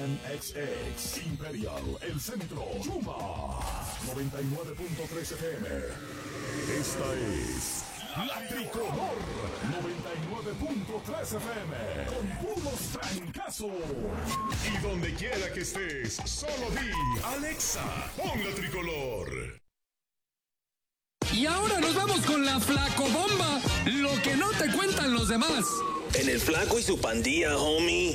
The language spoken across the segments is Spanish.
XX, Imperial, El Centro, Yuma, 99.3 FM. Esta es La Tricolor, 99.3 FM, con puros trancazos. Y donde quiera que estés, solo di, Alexa, pon La Tricolor. Y ahora nos vamos con la Flacobomba, lo que no te cuentan los demás. En el Flaco y su pandilla, homie.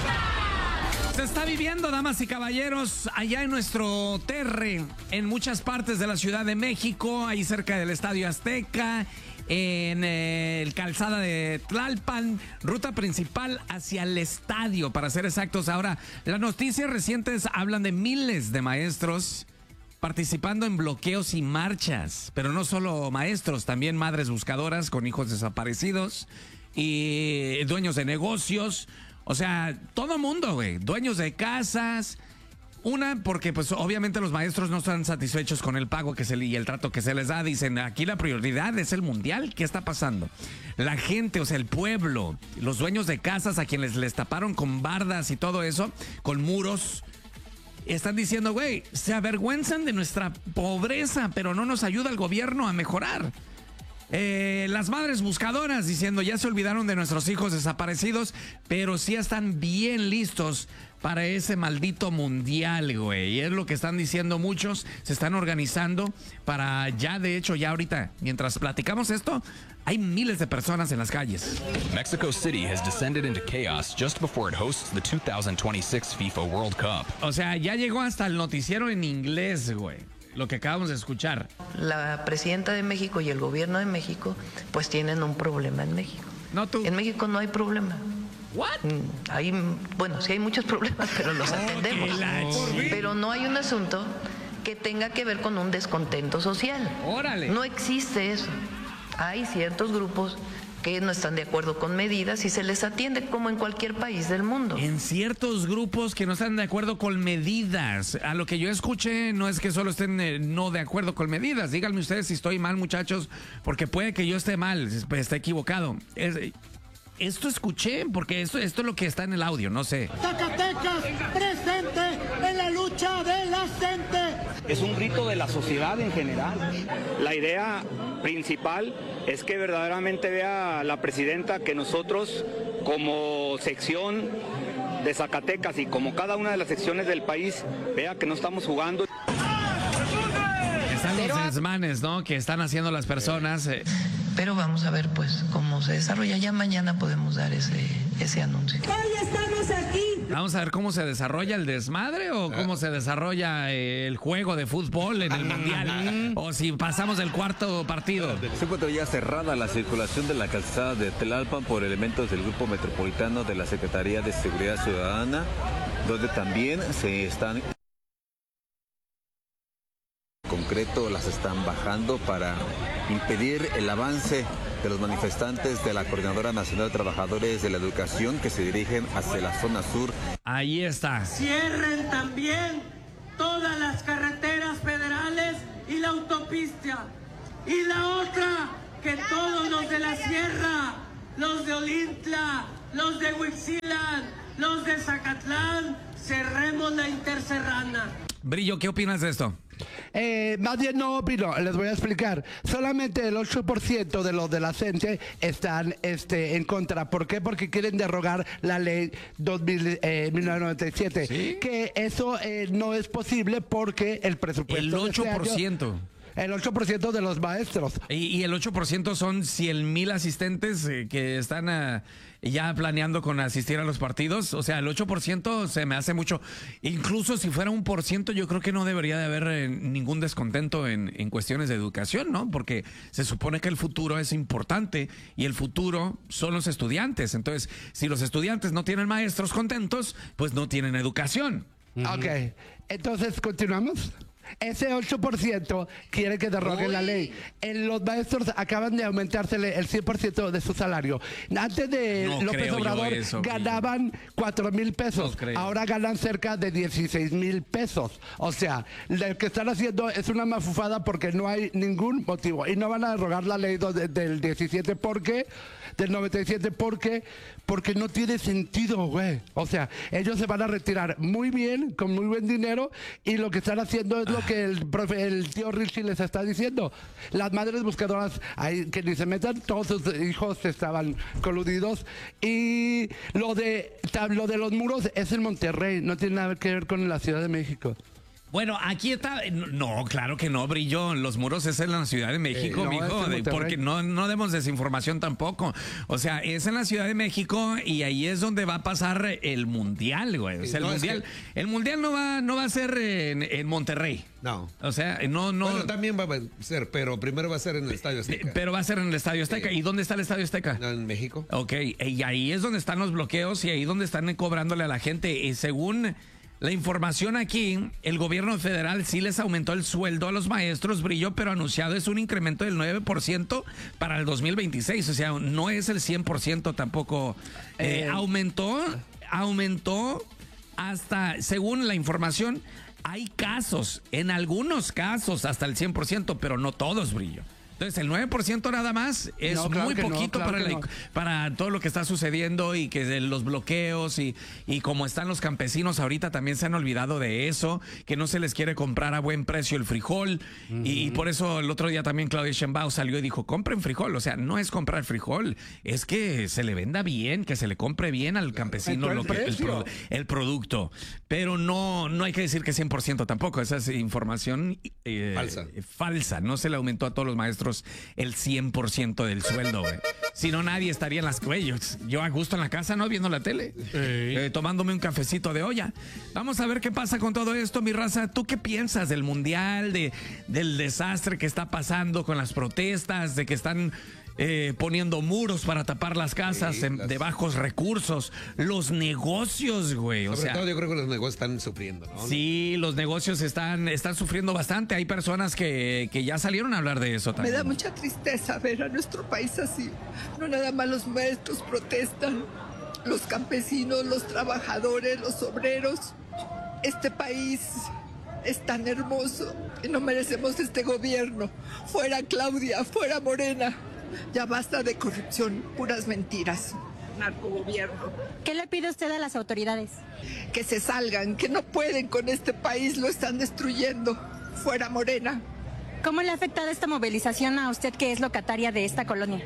Se está viviendo, damas y caballeros, allá en nuestro terre, en muchas partes de la Ciudad de México, ahí cerca del Estadio Azteca, en el calzada de Tlalpan, ruta principal hacia el estadio, para ser exactos. Ahora, las noticias recientes hablan de miles de maestros participando en bloqueos y marchas, pero no solo maestros, también madres buscadoras con hijos desaparecidos y dueños de negocios. O sea, todo mundo, güey. Dueños de casas. Una, porque pues obviamente los maestros no están satisfechos con el pago y el trato que se les da. Dicen, aquí la prioridad es el mundial. ¿Qué está pasando? La gente, o sea, el pueblo, los dueños de casas a quienes les taparon con bardas y todo eso, con muros, están diciendo, güey, se avergüenzan de nuestra pobreza, pero no nos ayuda el gobierno a mejorar. Las madres buscadoras diciendo, ya se olvidaron de nuestros hijos desaparecidos, pero sí están bien listos para ese maldito mundial, güey. Y es lo que están diciendo muchos, se están organizando para ya, de hecho, ya ahorita, mientras platicamos esto, hay miles de personas en las calles. Mexico City has descended into chaos just before it hosts the 2026 FIFA World Cup. O sea, ya llegó hasta el noticiero en inglés, güey. Lo que acabamos de escuchar. La presidenta de México y el gobierno de México pues tienen un problema en México. No tú. En México no hay problema. ¿What? Bueno, sí hay muchos problemas, pero los atendemos. Pero no hay un asunto que tenga que ver con un descontento social. Órale. No existe eso. Hay ciertos grupos que no están de acuerdo con medidas y se les atiende como en cualquier país del mundo. En ciertos grupos que no están de acuerdo con medidas. A lo que yo escuché no es que solo estén no de acuerdo con medidas. Díganme ustedes si estoy mal, muchachos, porque puede que yo esté mal, esté equivocado. Esto escuché, porque esto es lo que está en el audio, no sé. Zacatecas presente en la lucha de la gente. Es un grito de la sociedad en general. La idea principal es que verdaderamente vea la presidenta que nosotros como sección de Zacatecas y como cada una de las secciones del país vea que no estamos jugando. Están los desmanes, ¿no? Que están haciendo las personas. Pero vamos a ver pues cómo se desarrolla. Ya mañana podemos dar ese anuncio. Hoy estamos aquí. Vamos a ver cómo se desarrolla el desmadre o cómo se desarrolla el juego de fútbol en el mundial. O si pasamos el cuarto partido. Se encuentra ya cerrada la circulación de la calzada de Tlalpan por elementos del Grupo Metropolitano de la Secretaría de Seguridad Ciudadana, donde también se están... concreto las están bajando para impedir el avance de los manifestantes de la Coordinadora Nacional de Trabajadores de la Educación que se dirigen hacia la zona sur. Ahí está. Cierren también todas las carreteras federales y la autopista. Y la otra, que todos los de la sierra, los de Olintla, los de Huixquilucan, los de Zacatlán, cerremos la interserrana. Brillo, ¿qué opinas de esto? Más bien no opino, les voy a explicar. Solamente el 8% de los de la gente están en contra. ¿Por qué? Porque quieren derogar la ley 1997. ¿Sí? Que eso no es posible porque el presupuesto... El 8%. El 8% de los maestros. Y el 8% son 100,000 asistentes que están ya planeando con asistir a los partidos. O sea, el 8% se me hace mucho. Incluso si fuera 1%, yo creo que no debería de haber ningún descontento en cuestiones de educación, ¿no? Porque se supone que el futuro es importante y el futuro son los estudiantes. Entonces, si los estudiantes no tienen maestros contentos, pues no tienen educación. Ok, entonces continuamos. Ese 8% quiere que derroguen la ley. Los maestros acaban de aumentársele el 100% de su salario. Antes de López Obrador ganaban 4,000 pesos. Ahora ganan cerca de 16,000 pesos. O sea, lo que están haciendo es una mafufada porque no hay ningún motivo. Y no van a derrogar la ley del 17 del 97 porque no tiene sentido, güey. O sea, ellos se van a retirar muy bien, con muy buen dinero, y lo que están haciendo es lo que el tío Richie les está diciendo. Las madres buscadoras, ahí, que ni se metan, todos sus hijos estaban coludidos. Y lo de los muros es en Monterrey, no tiene nada que ver con la Ciudad de México. Bueno, aquí está. No, claro que no, Brillo. Los muros es en la Ciudad de México, mijo. Porque no demos desinformación tampoco. O sea, es en la Ciudad de México y ahí es donde va a pasar el Mundial, güey. O sea, el Mundial no va a ser en Monterrey. No. O sea, no. Bueno, también va a ser, pero primero va a ser en el Estadio Azteca. Pero va a ser en el Estadio Azteca. ¿Y dónde está el Estadio Azteca? No, en México. Ok, y ahí es donde están los bloqueos y ahí donde están cobrándole a la gente. Y según la información aquí, el gobierno federal sí les aumentó el sueldo a los maestros, Brillo, pero anunciado es un incremento del 9% para el 2026. O sea, no es el 100% tampoco. Aumentó hasta, según la información, hay casos, en algunos casos hasta el 100%, pero no todos, Brillo. Entonces, el 9% nada más es muy poquito para todo lo que está sucediendo y que los bloqueos y como están los campesinos ahorita también se han olvidado de eso, que no se les quiere comprar a buen precio el frijol. Y por eso el otro día también Claudia Sheinbaum salió y dijo, compren frijol. O sea, no es comprar frijol, es que se le venda bien, que se le compre bien al campesino el producto. Pero no hay que decir que 100% tampoco. Esa es información falsa. No se le aumentó a todos los maestros el 100% del sueldo, güey. Si no, nadie estaría en las cuellos. Yo a gusto en la casa, ¿no? Viendo la tele. Tomándome un cafecito de olla. Vamos a ver qué pasa con todo esto, mi raza. ¿Tú qué piensas del mundial, del desastre que está pasando con las protestas, de que están poniendo muros para tapar las casas de bajos recursos, los negocios, güey? Sobre todo yo creo que los negocios están sufriendo, ¿no? Sí, los negocios están sufriendo bastante. Hay personas que ya salieron a hablar de eso también. Me da mucha tristeza ver a nuestro país así. No nada más los maestros protestan, los campesinos, los trabajadores, los obreros. Este país es tan hermoso y no merecemos este gobierno. Fuera Claudia, fuera Morena. Ya basta de corrupción, puras mentiras. Narcogobierno. ¿Qué le pide usted a las autoridades? Que se salgan, que no pueden con este país, lo están destruyendo. Fuera Morena. ¿Cómo le ha afectado esta movilización a usted, que es locataria de esta colonia?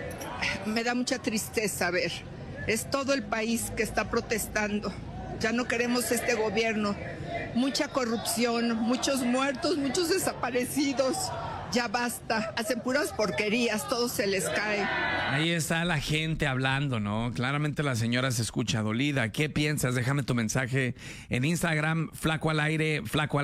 Me da mucha tristeza ver. Es todo el país que está protestando. Ya no queremos este gobierno. Mucha corrupción, muchos muertos, muchos desaparecidos. Ya basta, hacen puras porquerías, todo se les cae. Ahí está la gente hablando, ¿no? Claramente la señora se escucha dolida. ¿Qué piensas? Déjame tu mensaje en Instagram, Flaco al Aire,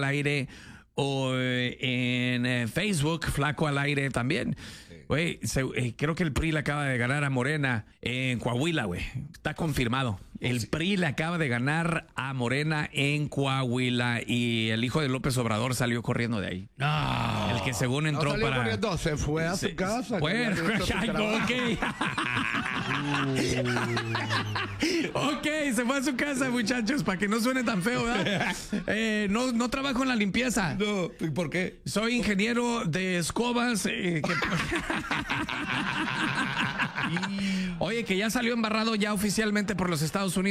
o en Facebook, Flaco al Aire también. Güey, creo que el PRI le acaba de ganar a Morena en Coahuila, güey. Está confirmado. El PRI le acaba de ganar a Morena en Coahuila y el hijo de López Obrador salió corriendo de ahí. No. El que según entró salió corriendo, se fue a su casa. Ok, se fue a su casa, muchachos, para que no suene tan feo, ¿verdad? No trabajo en la limpieza. No, ¿y por qué? Soy ingeniero de escobas. Oye, que ya salió embarrado ya oficialmente por los Estados